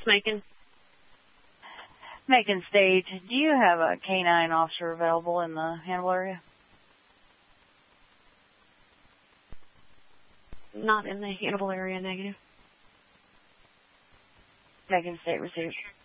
Macon. Macon State, do you have a canine officer available in the Hannibal area? Not in the Hannibal area, negative. Macon State received.